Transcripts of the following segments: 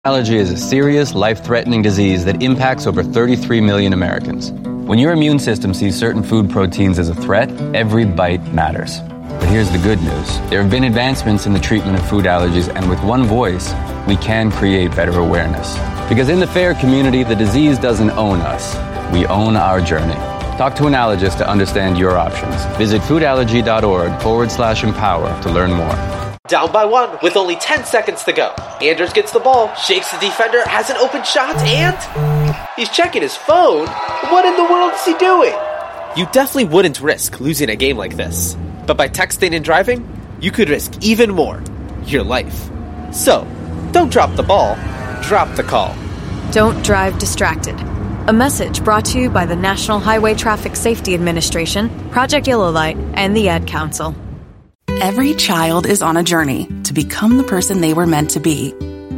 Allergy is a serious, life-threatening disease that impacts over 33 million Americans. When your immune system sees certain food proteins as a threat, every bite matters. But here's the good news. There have been advancements in the treatment of food allergies, and with one voice, we can create better awareness. Because in the FAIR community, the disease doesn't own us. We own our journey. Talk to an allergist to understand your options. Visit foodallergy.org/empower to learn more. Down by one with only 10 seconds to go. Anders gets the ball, shakes the defender, has an open shot, and he's checking his phone. What in the world is he doing? You definitely wouldn't risk losing a game like this. But by texting and driving, you could risk even more. Your life. So, don't drop the ball, drop the call. Don't drive distracted. A message brought to you by the National Highway Traffic Safety Administration, Project Yellow Light, and the Ad Council. Every child is on a journey to become the person they were meant to be.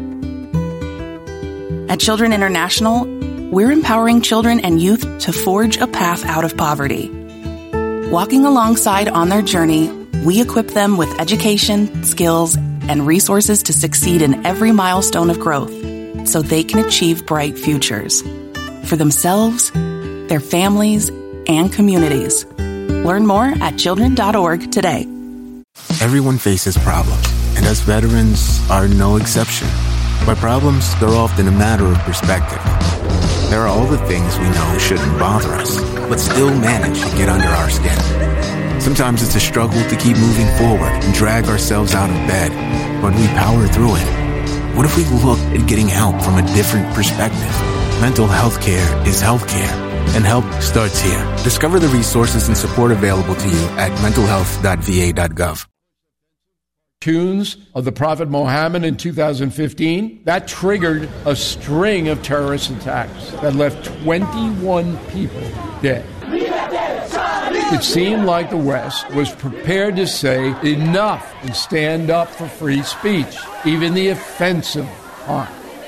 At Children International, we're empowering children and youth to forge a path out of poverty. Walking alongside on their journey, we equip them with education, skills, and resources to succeed in every milestone of growth so they can achieve bright futures for themselves, their families, and communities. Learn more at children.org today. Everyone faces problems, and us veterans are no exception. By problems, they're often a matter of perspective. There are all the things we know shouldn't bother us, but still manage to get under our skin. Sometimes it's a struggle to keep moving forward and drag ourselves out of bed, but we power through it. What if we looked at getting help from a different perspective? Mental health care is healthcare, and help starts here. Discover the resources and support available to you at mentalhealth.va.gov. Tunes of the Prophet Muhammad in 2015, that triggered a string of terrorist attacks that left 21 people dead. It seemed like the West was prepared to say enough and stand up for free speech, even the offensive part.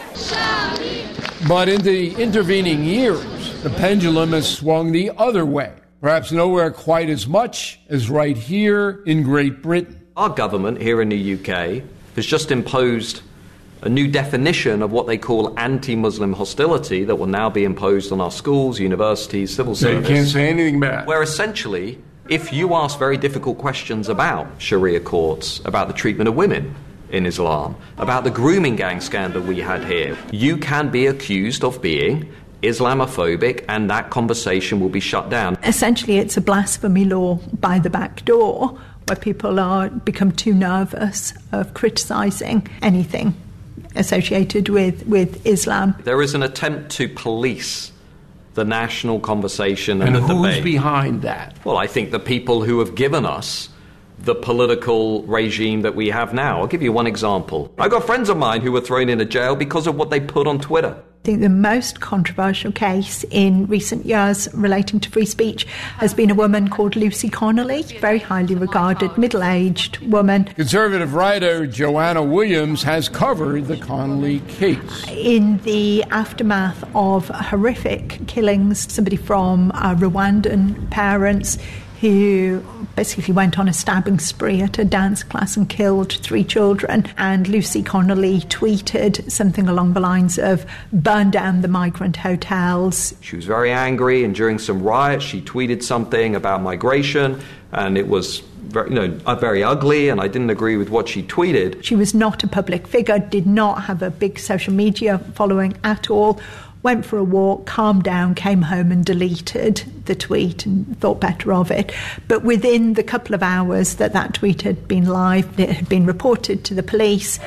But in the intervening years, the pendulum has swung the other way, perhaps nowhere quite as much as right here in Great Britain. Our government here in the UK has just imposed a new definition of what they call anti-Muslim hostility that will now be imposed on our schools, universities, civil service. You can't say anything bad. Where essentially, if you ask very difficult questions about Sharia courts, about the treatment of women in Islam, about the grooming gang scandal we had here, you can be accused of being Islamophobic, and that conversation will be shut down. Essentially, it's a blasphemy law by the back door, where people become too nervous of criticising anything associated with Islam. There is an attempt to police the national conversation and the who's debate. Behind that? Well, I think the people who have given us the political regime that we have now. I'll give you one example. I've got friends of mine who were thrown into jail because of what they put on Twitter. I think the most controversial case in recent years relating to free speech has been a woman called Lucy Connolly, very highly regarded, middle-aged woman. Conservative writer Joanna Williams has covered the Connolly case. In the aftermath of horrific killings, somebody from Rwandan parents who basically went on a stabbing spree at a dance class and killed 3 children. And Lucy Connolly tweeted something along the lines of, burn down the migrant hotels. She was very angry, and during some riots she tweeted something about migration, and it was very ugly, and I didn't agree with what she tweeted. She was not a public figure, did not have a big social media following at all. Went for a walk, calmed down, came home and deleted the tweet and thought better of it. But within the couple of hours that tweet had been live, it had been reported to the police.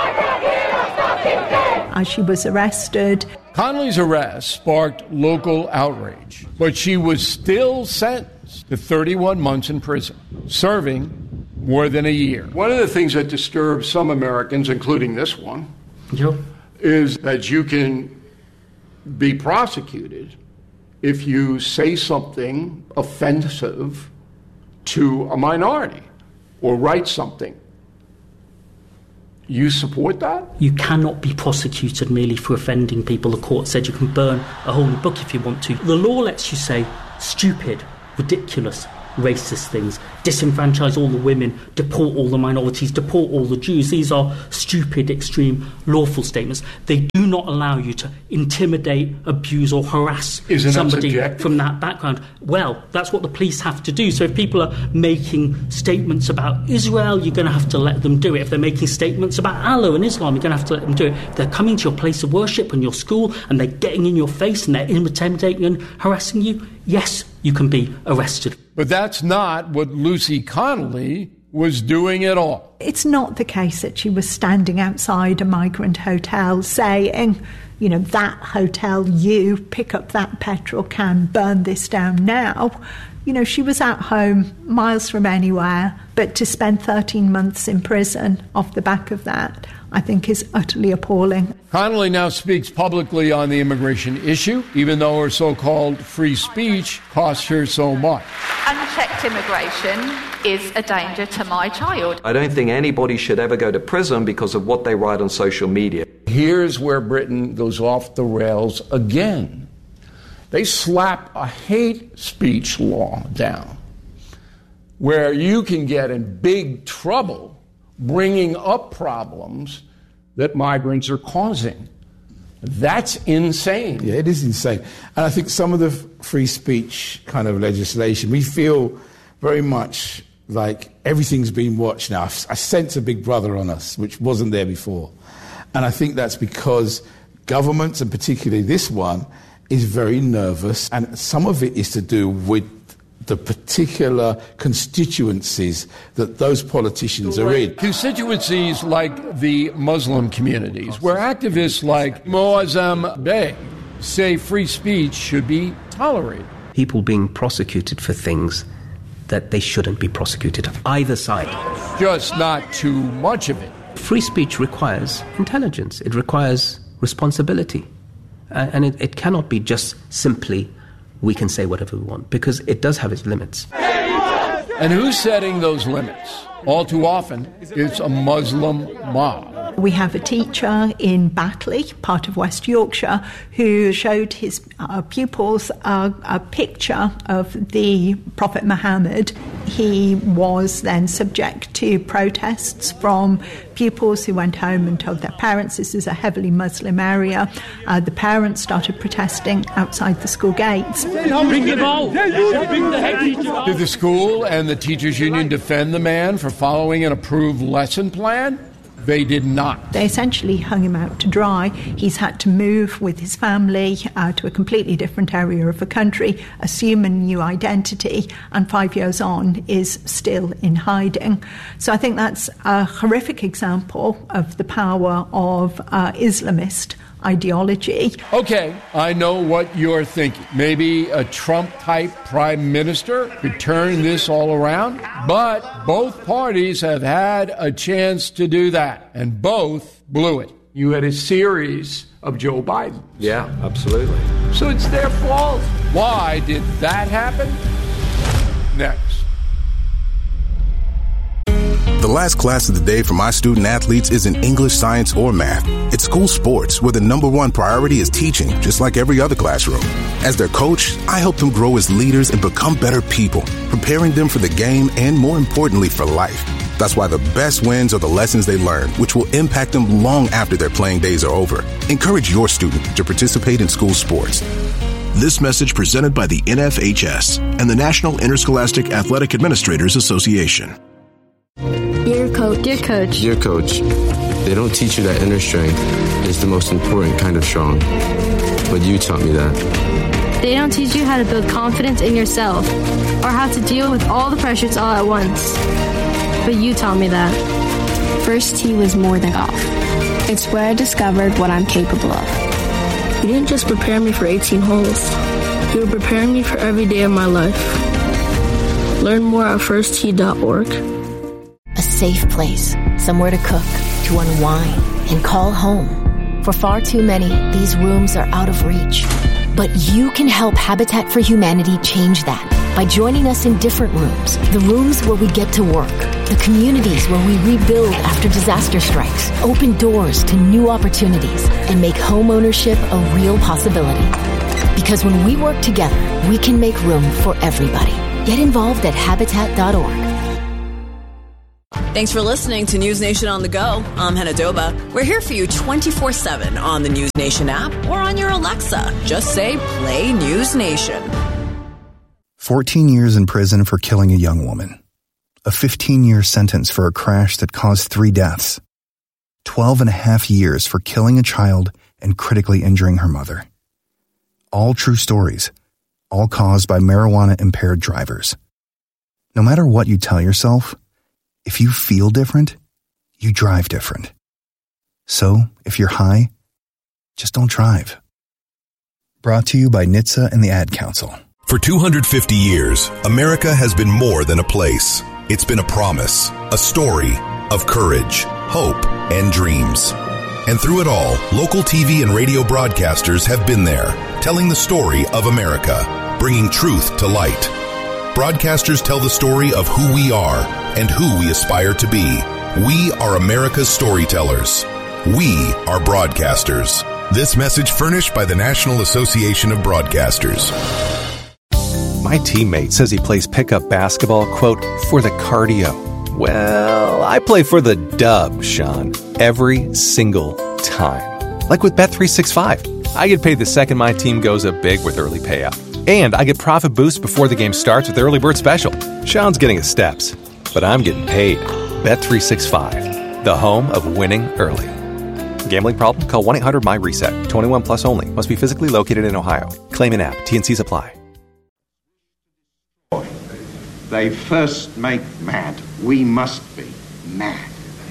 As she was arrested. Connolly's arrest sparked local outrage, but she was still sentenced to 31 months in prison, serving more than a year. One of the things that disturbs some Americans, including this one, is that you can be prosecuted if you say something offensive to a minority or write something. You support that? You cannot be prosecuted merely for offending people. The court said you can burn a whole book if you want to. The law lets you say stupid, ridiculous, racist things. Disenfranchise all the women, deport all the minorities, deport all the Jews. These are stupid, extreme, lawful statements. They do not allow you to intimidate, abuse or harass somebody from that background. Well, that's what the police have to do. So if people are making statements about Israel, you're going to have to let them do it. If they're making statements about Allah and Islam, you're going to have to let them do it. If they're coming to your place of worship and your school and they're getting in your face and they're intimidating and harassing you, yes, you can be arrested. But that's not what Lucy Connolly was doing at all. It's not the case that she was standing outside a migrant hotel saying, you know, that hotel, you pick up that petrol can, burn this down now. You know, she was at home, miles from anywhere, but to spend 13 months in prison off the back of that, I think is utterly appalling. Connolly now speaks publicly on the immigration issue, even though her so-called free speech costs her so much. Unchecked immigration is a danger to my child. I don't think anybody should ever go to prison because of what they write on social media. Here's where Britain goes off the rails again. They slap a hate speech law down where you can get in big trouble bringing up problems that migrants are causing. That's insane. Yeah, it is insane. And I think some of the free speech kind of legislation, we feel very much like everything's being watched now. I sense a big brother on us, which wasn't there before. And I think that's because governments, and particularly this one, is very nervous. And some of it is to do with the particular constituencies that those politicians are in. Constituencies like the Muslim communities, where activists like Moazzam Bey say free speech should be tolerated. People being prosecuted for things that they shouldn't be prosecuted of either side. Just not too much of it. Free speech requires intelligence. It requires responsibility. And it cannot be just simply, we can say whatever we want, because it does have its limits. And who's setting those limits? All too often, it's a Muslim mob. We have a teacher in Batley, part of West Yorkshire, who showed his pupils a picture of the Prophet Muhammad. He was then subject to protests from pupils who went home and told their parents this is a heavily Muslim area. The parents started protesting outside the school gates. Did the school and the teachers' union defend the man for following an approved lesson plan? They did not. They essentially hung him out to dry. He's had to move with his family to a completely different area of the country, assume a new identity, and 5 years on is still in hiding. So I think that's a horrific example of the power of Islamist ideology. Okay, I know what you're thinking. Maybe a Trump-type prime minister could turn this all around, but both parties have had a chance to do that, and both blew it. You had a series of Joe Biden. Yeah, absolutely. So it's their fault. Why did that happen? Next. The last class of the day for my student athletes isn't English, science, or math. It's school sports, where the number one priority is teaching, just like every other classroom. As their coach, I help them grow as leaders and become better people, preparing them for the game and, more importantly, for life. That's why the best wins are the lessons they learn, which will impact them long after their playing days are over. Encourage your student to participate in school sports. This message presented by the NFHS and the National Interscholastic Athletic Administrators Association. Dear Coach. Dear Coach. Dear Coach, they don't teach you that inner strength is the most important kind of strong. But you taught me that. They don't teach you how to build confidence in yourself or how to deal with all the pressures all at once. But you taught me that. First tee was more than golf. It's where I discovered what I'm capable of. You didn't just prepare me for 18 holes. You were preparing me for every day of my life. Learn more at firsttee.org. A safe place, somewhere to cook, to unwind, and call home. For far too many, these rooms are out of reach. But you can help Habitat for Humanity change that by joining us in different rooms. The rooms where we get to work, the communities where we rebuild after disaster strikes, open doors to new opportunities, and make home ownership a real possibility. Because when we work together, we can make room for everybody. Get involved at Habitat.org. Thanks for listening to News Nation on the Go. I'm Hannah Doba. We're here for you 24/7 on the News Nation app or on your Alexa. Just say, play News Nation. 14 years in prison for killing a young woman. A 15-year sentence for a crash that caused 3 deaths. 12 and a half years for killing a child and critically injuring her mother. All true stories, all caused by marijuana-impaired drivers. No matter what you tell yourself, if you feel different, you drive different. So, if you're high, just don't drive. Brought to you by NHTSA and the Ad Council. For 250 years, America has been more than a place. It's been a promise, a story of courage, hope, and dreams. And through it all, local TV and radio broadcasters have been there, telling the story of America, bringing truth to light. Broadcasters tell the story of who we are and who we aspire to be. We are America's storytellers. We are broadcasters. This message furnished by the National Association of Broadcasters. My teammate says he plays pickup basketball, quote, for the cardio. Well, I play for the dub, Sean, every single time. Like with Bet365. I get paid the second my team goes up big with early payout. And I get profit boosts before the game starts with Early Bird Special. Sean's getting his steps, but I'm getting paid. Bet365, the home of winning early. Gambling problem? Call 1-800-MY-RESET. 21 plus only. Must be physically located in Ohio. Claim in app. T&Cs apply. They first make mad. We must be mad.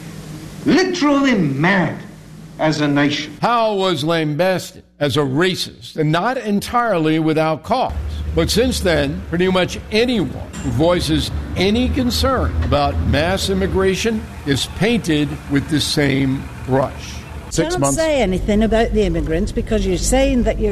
Literally mad as a nation. Howell was lambasted as a racist, and not entirely without cause. But since then, pretty much anyone who voices any concern about mass immigration is painted with the same brush. You can't say anything about the immigrants because you're saying that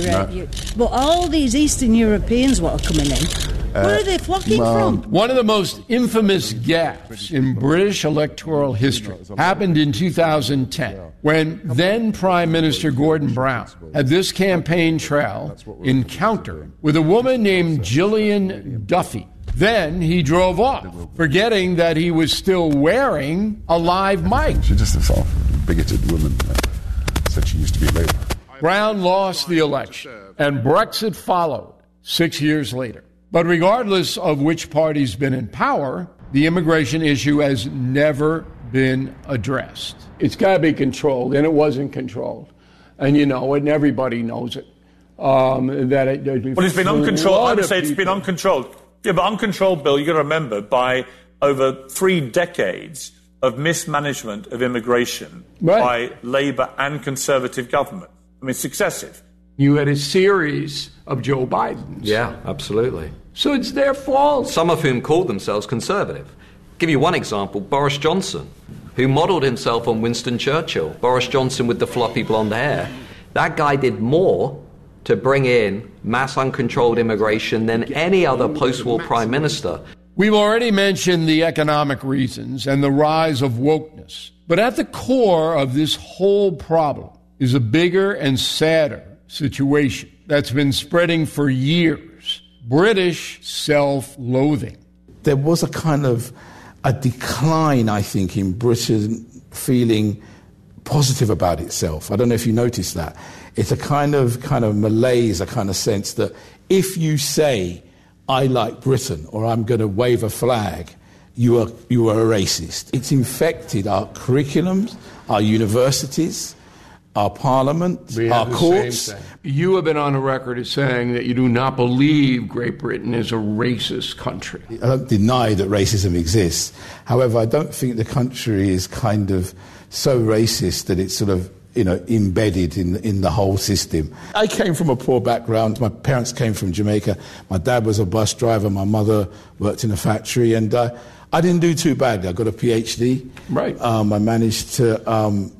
but all these Eastern Europeans what are coming in, where are they flocking from? One of the most infamous gaffes in British electoral history happened in 2010 when then Prime Minister Gordon Brown had this campaign trail encounter with a woman named Gillian Duffy. Then he drove off, forgetting that he was still wearing a live mic. She just a bigoted woman. Said she used to be Labour. Brown lost the election, and Brexit followed 6 years later. But regardless of which party's been in power, the immigration issue has never been addressed. It's got to be controlled, and it wasn't controlled. And you know it, and everybody knows it. Well, it's been uncontrolled. I would say it's been uncontrolled. Yeah, but uncontrolled, Bill, you've got to remember, by over 3 decades of mismanagement of immigration by Labour and Conservative government. I mean, it's successive. You had a series of Joe Bidens. Yeah, absolutely. So it's their fault. Some of whom called themselves conservative. I'll give you one example, Boris Johnson, who modelled himself on Winston Churchill. Boris Johnson with the floppy blonde hair. That guy did more to bring in mass uncontrolled immigration than any other post-war prime minister. We've already mentioned the economic reasons and the rise of wokeness. But at the core of this whole problem is a bigger and sadder situation that's been spreading for years. British self-loathing. There was a kind of a decline, I think, in Britain feeling positive about itself. I don't know if you noticed that. It's a kind of malaise, a kind of sense that if you say, I like Britain, or I'm going to wave a flag, you are a racist. It's infected our curriculums, our universities, our parliament, our courts. You have been on a record as saying that you do not believe Great Britain is a racist country. I don't deny that racism exists. However, I don't think the country is kind of so racist that it's sort of embedded in the whole system. I came from a poor background. My parents came from Jamaica. My dad was a bus driver. My mother worked in a factory. And I didn't do too badly. I got a PhD. Right. I managed to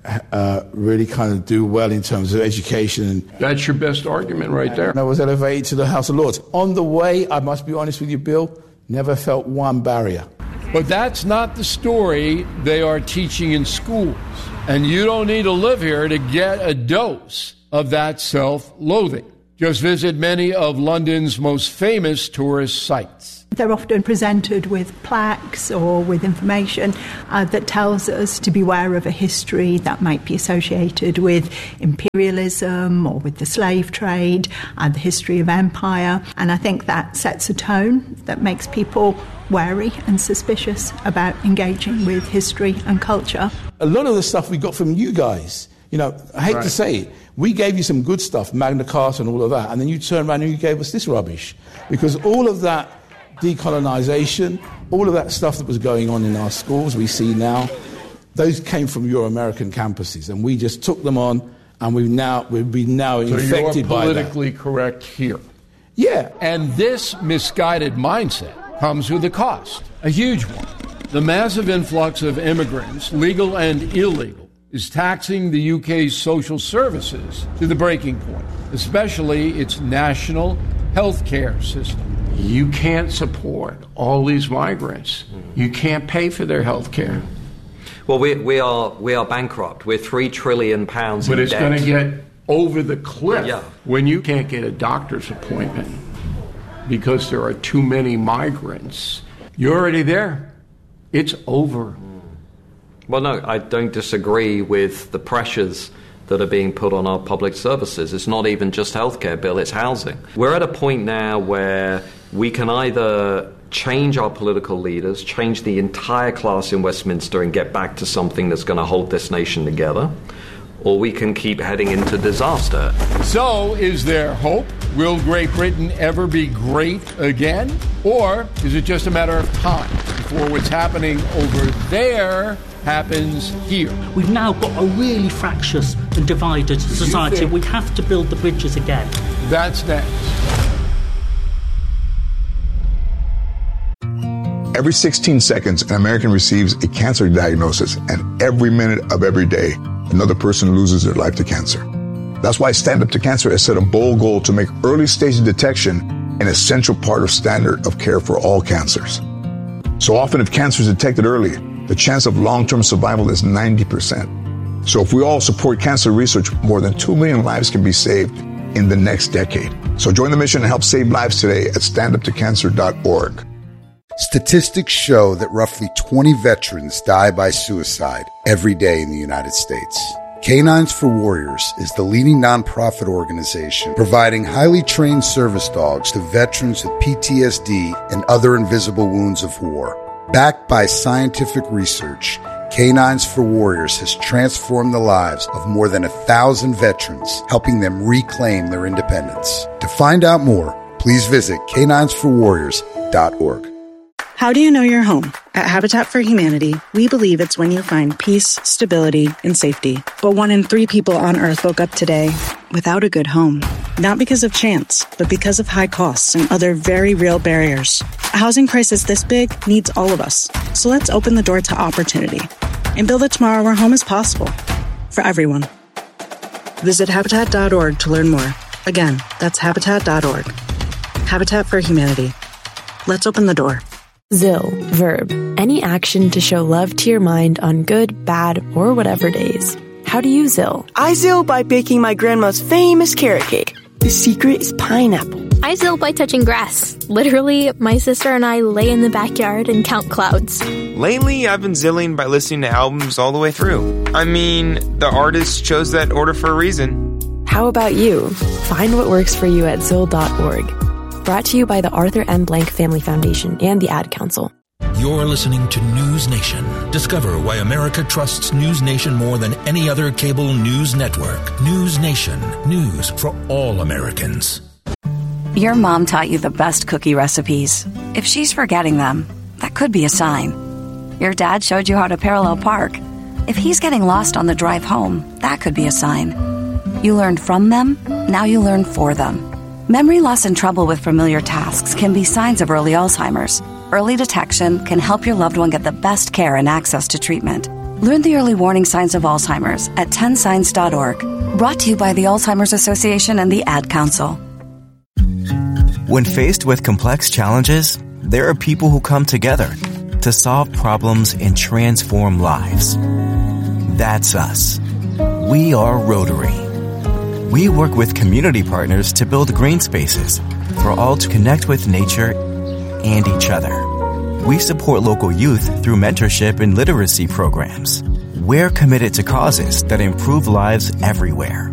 really kind of do well in terms of education. That's your best argument right there. And I was elevated to the House of Lords. On the way, I must be honest with you, Bill, never felt one barrier. But that's not the story they are teaching in schools. And you don't need to live here to get a dose of that self-loathing. Just visit many of London's most famous tourist sites. They're often presented with plaques or with information that tells us to beware of a history that might be associated with imperialism or with the slave trade and the history of empire. And I think that sets a tone that makes people wary and suspicious about engaging with history and culture. A lot of the stuff we got from you guys, you know, I hate to say it, we gave you some good stuff, Magna Carta and all of that, and then you turned around and you gave us this rubbish. Because all of that decolonisation, all of that stuff that was going on in our schools we see now, those came from your American campuses, and we just took them on, and we've been infected by that. So you're politically correct here. Yeah. And this misguided mindset comes with a cost, a huge one. The massive influx of immigrants, legal and illegal, is taxing the UK's social services to the breaking point, especially its national healthcare system. You can't support all these migrants. You can't pay for their health care. Well, we are bankrupt. We're £3 trillion in debt. But it's going to get over the cliff when you can't get a doctor's appointment because there are too many migrants. You're already there. It's over. Well, no, I don't disagree with the pressures that are being put on our public services. It's not even just healthcare, Bill, it's housing. We're at a point now where we can either change our political leaders, change the entire class in Westminster and get back to something that's going to hold this nation together, or we can keep heading into disaster. So, is there hope? Will Great Britain ever be great again? Or is it just a matter of time before what's happening over there happens here? We've now got a really fractious and divided society. We have to build the bridges again. That's next. Every 16 seconds, an American receives a cancer diagnosis, and every minute of every day, another person loses their life to cancer. That's why Stand Up to Cancer has set a bold goal to make early stage detection an essential part of standard of care for all cancers. So often, if cancer is detected early, the chance of long-term survival is 90%. So if we all support cancer research, more than 2 million lives can be saved in the next decade. So join the mission and help save lives today at standuptocancer.org. Statistics show that roughly 20 veterans die by suicide every day in the United States. Canines for Warriors is the leading nonprofit organization providing highly trained service dogs to veterans with PTSD and other invisible wounds of war. Backed by scientific research, Canines for Warriors has transformed the lives of more than 1,000 veterans, helping them reclaim their independence. To find out more, please visit caninesforwarriors.org. How do you know you're home? At Habitat for Humanity, we believe it's when you find peace, stability, and safety. But 1 in 3 people on Earth woke up today without a good home. Not because of chance, but because of high costs and other very real barriers. A housing crisis this big needs all of us. So let's open the door to opportunity and build a tomorrow where home is possible for everyone. Visit Habitat.org to learn more. Again, that's Habitat.org. Habitat for Humanity. Let's open the door. ZIL, verb, any action to show love to your mind on good, bad, or whatever days. How do you ZIL? I ZIL by baking my grandma's famous carrot cake. The secret is pineapple. I ZIL by touching grass. Literally, my sister and I lay in the backyard and count clouds. Lately, I've been ZILling by listening to albums all the way through. I mean, the artist chose that order for a reason. How about you? Find what works for you at ZIL.org. Brought to you by the Arthur M. Blank Family Foundation and the Ad Council. You're listening to News Nation. Discover why America trusts News Nation more than any other cable news network. News Nation. News for all Americans. Your mom taught you the best cookie recipes. If she's forgetting them, that could be a sign. Your dad showed you how to parallel park. If he's getting lost on the drive home, that could be a sign. You learned from them, now you learn for them. Memory loss and trouble with familiar tasks can be signs of early Alzheimer's. Early detection can help your loved one get the best care and access to treatment. Learn the early warning signs of Alzheimer's at 10signs.org. Brought to you by the Alzheimer's Association and the Ad Council. When faced with complex challenges, there are people who come together to solve problems and transform lives. That's us. We are Rotary. We work with community partners to build green spaces for all to connect with nature and each other. We support local youth through mentorship and literacy programs. We're committed to causes that improve lives everywhere.